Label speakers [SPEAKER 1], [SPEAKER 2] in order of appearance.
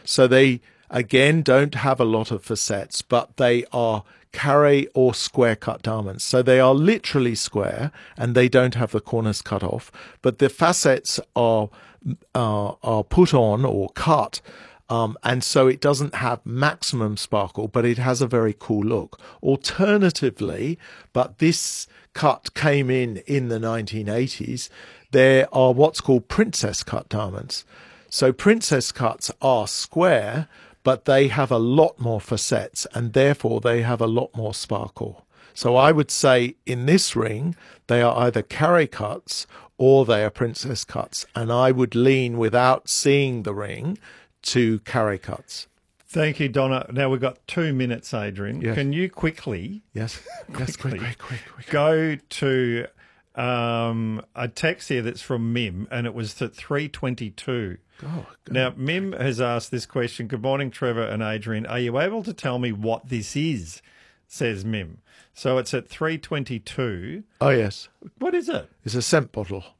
[SPEAKER 1] So they, again, don't have a lot of facets, but they are carré or square cut diamonds. So they are literally square and they don't have the corners cut off, but the facets are put on or cut. And so it doesn't have maximum sparkle, but it has a very cool look. Alternatively, but this cut came in the 1980s, there are what's called princess cut diamonds. So princess cuts are square, but they have a lot more facets and therefore they have a lot more sparkle. So I would say in this ring, they are either carré cuts or they are princess cuts. And I would lean, without seeing the ring, to carré cuts.
[SPEAKER 2] Thank you, Donna. Now we've got 2 minutes, Adrian.
[SPEAKER 1] Yes.
[SPEAKER 2] Can you quickly,
[SPEAKER 1] quick.
[SPEAKER 2] go to a text here that's from Mim, and it was at 3:22.
[SPEAKER 1] Oh,
[SPEAKER 2] now, Mim has asked this question. Good morning, Trevor and Adrian. Are you able to tell me what this is? Says Mim. So it's at 3:22.
[SPEAKER 1] Oh, yes.
[SPEAKER 2] What is it?
[SPEAKER 1] It's a scent bottle.